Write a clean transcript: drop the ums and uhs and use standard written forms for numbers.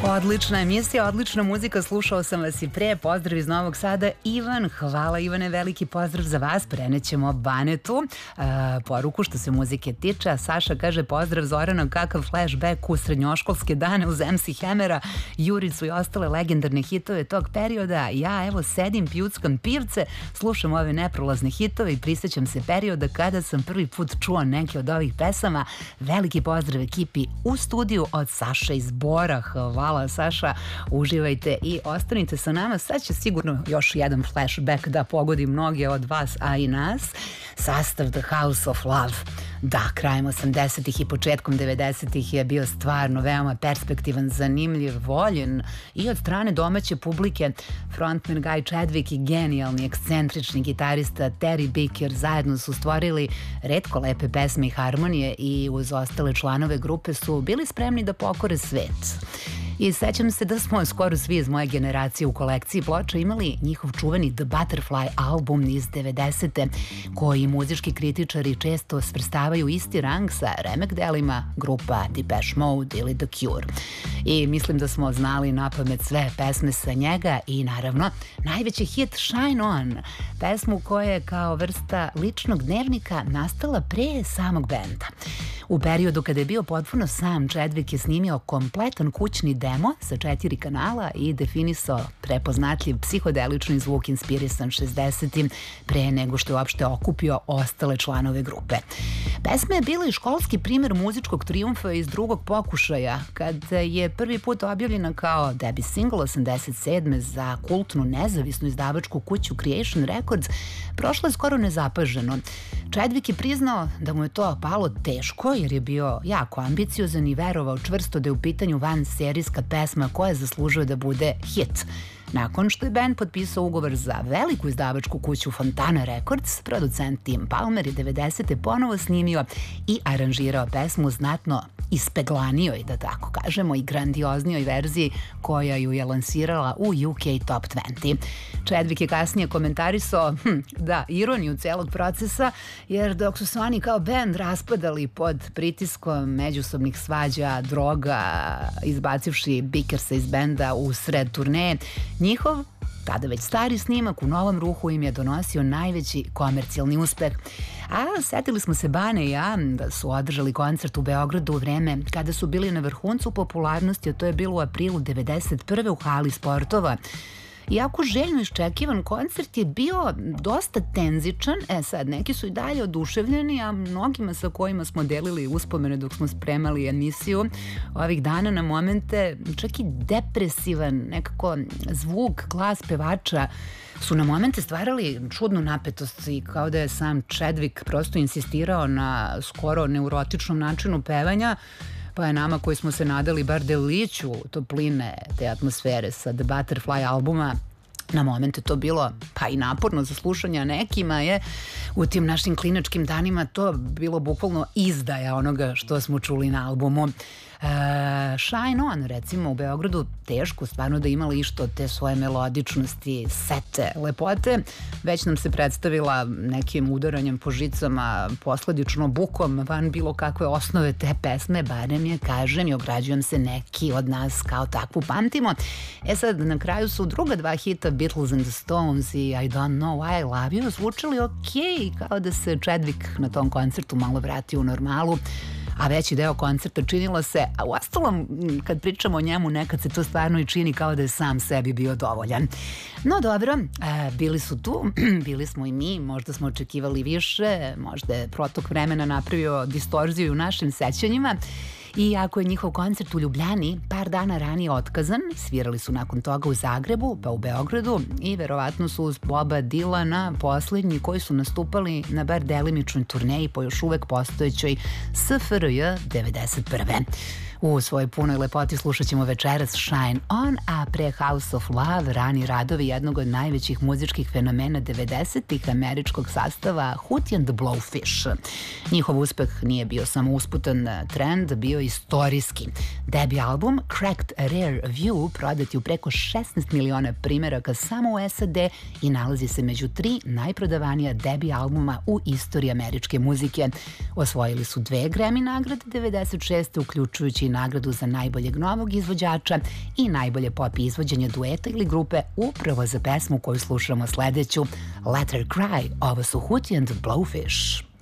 Odlična emisija, odlična muzika, slušao sam vas i pre. Pozdrav iz Novog Sada. Ivan, hvala Ivane, veliki pozdrav za vas. Prenećemo Banetu poruku što se muzike tiče. A Saša kaže pozdrav Zorana, kakav flashback u srednjoškolske dane uz MC Hammera, Juricu i ostale legendarne hitove tog perioda. Ja evo sedim, pjuckam pivce, slušam ove neprolazne hitove i prisjećam se perioda kada sam prvi put čuo neke od ovih pesama. Veliki pozdrav ekipi u studiju od Saše iz Bora. Hvala Saša, uživajte i ostanite sa nama. Sad će sigurno još jedan flashback da pogodi mnoge od vas, a i nas. Sastav The House of Love. Da, krajem 80-ih i početkom 90-ih je bio stvarno veoma perspektivan, zanimljiv, voljen i od strane domaće publike. Frontman Guy Chadwick i genijalni, ekscentrični gitarista Terry Bicker zajedno su stvorili retko lepe pesme i harmonije i uz ostale članove grupe su bili spremni da pokore svet. I sećam se da smo skoro svi iz moje generacije u kolekciji ploča imali njihov čuveni The Butterfly album iz 90. koji muzički kritičari često svrstavaju isti rang sa remek delima grupa Depeche Mode ili The Cure. I mislim da smo znali napamet sve pesme sa njega i naravno najveći hit Shine On, pesmu koja je kao vrsta ličnog dnevnika nastala pre samog benda. U periodu kada je bio potpuno sam, Chadwick je snimio kompletan kućni demo sa 4 kanala i definisao prepoznatljiv psihodelični zvuk inspirisan 60-im pre nego što je uopšte okupio ostale članove grupe. Pesma je bila i školski primer muzičkog trijumfa iz drugog pokušaja, kada je prvi put objavljena kao debut single 87. za kultnu nezavisnu izdavačku kuću Creation Records, prošlo je skoro nezapaženo. Chadwick je priznao da mu je to palo teško jer je bio jako ambiciozan i verovao čvrsto da je u pitanju vanserijska pesma koja zaslužuje da bude hit. Nakon što je band potpisao ugovor za veliku izdavačku kuću Fontana Records, producent Tim Palmer je 90. ponovo snimio i aranžirao pesmu znatno ispeglanijoj, da tako kažemo, i grandioznijoj verziji koja ju je lansirala u UK Top 20. Chadwick je kasnije komentarisao, ironiju celog procesa, jer dok su se oni kao band raspadali pod pritiskom međusobnih svađa, droga, izbacivši Bickersa iz benda u sred turneje, njihov, tada već stari snimak u novom ruhu im je donosio najveći komercijalni uspeh. A setili smo se Bane i ja da su održali koncert u Beogradu u vreme kada su bili na vrhuncu popularnosti, a to je bilo u aprilu 91. u hali sportova. Iako željno iščekivan koncert je bio dosta tenzičan, sad neki su i dalje oduševljeni, a mnogima sa kojima smo delili uspomene dok smo spremali emisiju ovih dana na momente, čak i depresivan nekako zvuk, glas pevača su na momente stvarali čudnu napetost i kao da je sam Chadwick prosto insistirao na skoro neurotičnom načinu pevanja, pa je nama koji smo se nadali bar deliću topline te atmosfere sa The Butterfly albuma na momente to bilo pa i naporno za slušanje, a nekima je u tim našim klinačkim danima to bilo bukvalno izdaja onoga što smo čuli na albumu. Shine On, recimo, u Beogradu teško stvarno da imali išto od te svoje melodičnosti, sete, lepote, već nam se predstavila nekim udaranjem po žicama, posledično bukom van bilo kakve osnove te pesme, barem je, kažem i ograđujem se, neki od nas kao takvu pamtimo. Sad, na kraju su druga dva hita, Beatles and the Stones i I Don't Know Why I Love You, zvučali okej, kao da se Chadwick na tom koncertu malo vratio u normalu, a veći deo koncerta činilo se, a uostalom kad pričamo o njemu nekad se to stvarno i čini kao da je sam sebi bio dovoljan. No dobro, bili su tu, bili smo i mi, možda smo očekivali više, možda je protok vremena napravio distorziju u našim sećanjima. I ako je njihov koncert u Ljubljani par dana ranije otkazan, svirali su nakon toga u Zagrebu, pa u Beogradu i verovatno su uz Boba Dylana poslednji koji su nastupali na bar delimičnoj turneji po još uvek postojećoj SFRJ 91. U svojoj punoj lepoti slušat ćemo večeras Shine On, a pre House of Love rani radovi jednog od najvećih muzičkih fenomena 90-ih američkog sastava Hootie and the Blowfish. Njihov uspeh nije bio samo usputan trend, bio istorijski. Debi album Cracked Rare View prodat je u preko 16 miliona primeraka samo u SAD i nalazi se među 3 najprodavanija debi albuma u istoriji američke muzike. Osvojili su 2 Grammy nagrade 96. uključujući osvojeći nagradu za najboljeg novog izvođača i najbolje pop izvođenje dueta ili grupe upravo za pesmu koju slušamo sledeću Let Her Cry. Ovo su Hootie and the Blowfish.